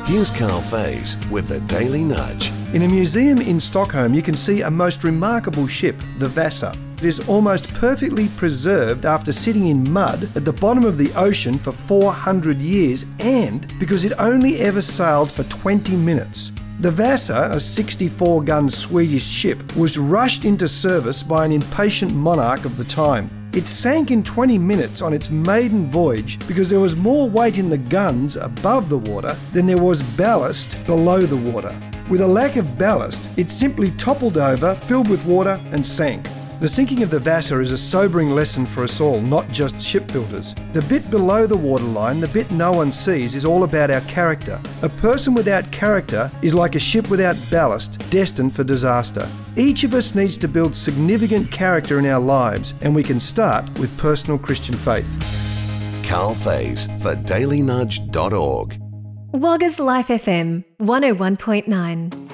Here's Carl Faze with the Daily Nudge. In a museum in Stockholm, you can see a most remarkable ship, the Vasa. It is almost perfectly preserved after sitting in mud at the bottom of the ocean for 400 years and because it only ever sailed for 20 minutes. The Vasa, a 64-gun Swedish ship, was rushed into service by an impatient monarch of the time. It sank in 20 minutes on its maiden voyage because there was more weight in the guns above the water than there was ballast below the water. With a lack of ballast, it simply toppled over, filled with water and sank. The sinking of the Vasa is a sobering lesson for us all, not just shipbuilders. The bit below the waterline, the bit no one sees, is all about our character. A person without character is like a ship without ballast, destined for disaster. Each of us needs to build significant character in our lives, and we can start with personal Christian faith. Carl Faze for dailynudge.org. Wagga's Life FM 101.9.